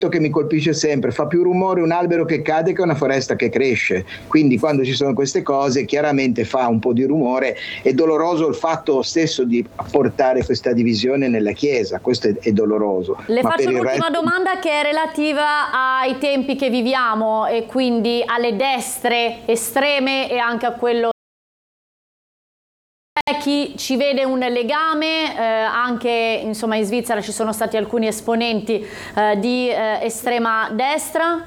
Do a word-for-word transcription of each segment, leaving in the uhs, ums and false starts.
che mi colpisce sempre: fa più rumore un albero che cade che una foresta che cresce. Quindi quando ci sono queste cose chiaramente fa un po' di rumore. È doloroso il fatto stesso di portare questa divisione nella Chiesa, questo è, è doloroso. Le Ma faccio per il l'ultima resto... domanda, che è relativa ai tempi che viviamo e quindi alle destre estreme e anche a quello. Chi ci vede un legame, eh, anche insomma in Svizzera ci sono stati alcuni esponenti eh, di eh, estrema destra?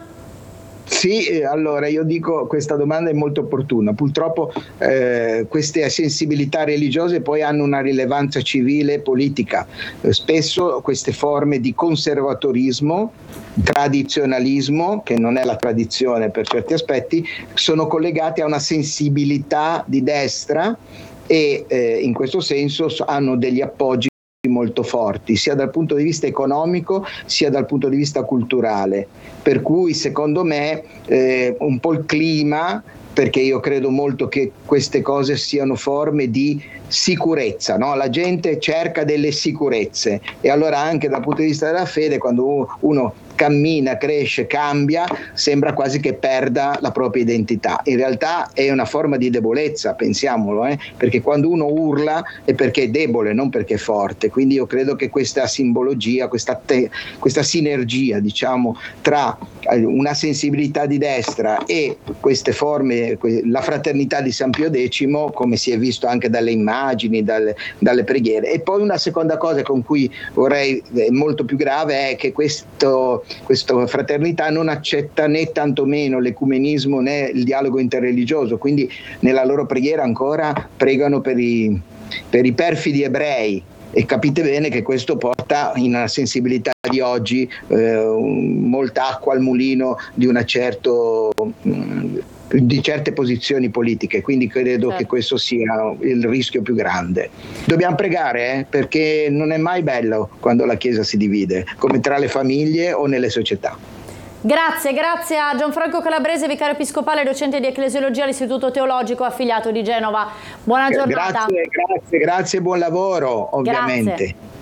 Sì, eh, allora io dico, questa domanda è molto opportuna. Purtroppo eh, queste sensibilità religiose poi hanno una rilevanza civile e politica. Eh, spesso queste forme di conservatorismo, tradizionalismo, che non è la tradizione per certi aspetti, sono collegate a una sensibilità di destra e eh, in questo senso hanno degli appoggi molto forti, sia dal punto di vista economico sia dal punto di vista culturale, per cui secondo me eh, un po' il clima, perché io credo molto che queste cose siano forme di sicurezza, no? La gente cerca delle sicurezze, e allora anche dal punto di vista della fede, quando uno cammina, cresce, cambia, sembra quasi che perda la propria identità. In realtà è una forma di debolezza, pensiamolo, eh? Perché quando uno urla è perché è debole, non perché è forte. Quindi io credo che questa simbologia, questa, te, questa sinergia, diciamo, tra una sensibilità di destra e queste forme, la fraternità di San Pio X, come si è visto anche dalle immagini, dalle, dalle preghiere. E poi una seconda cosa con cui vorrei, molto più grave, è che questo questa fraternità non accetta né tantomeno l'ecumenismo né il dialogo interreligioso, quindi nella loro preghiera ancora pregano per i, per i perfidi ebrei, e capite bene che questo porta in una sensibilità di oggi eh, molta acqua al mulino di una certo mh, di certe posizioni politiche, quindi credo certo. che questo sia il rischio più grande. Dobbiamo pregare, eh, perché non è mai bello quando la Chiesa si divide, come tra le famiglie o nelle società. Grazie, grazie a Gianfranco Calabrese, vicario episcopale e docente di ecclesiologia all'Istituto Teologico Affiliato di Genova. Buona giornata. Grazie, grazie, grazie, buon lavoro ovviamente. Grazie.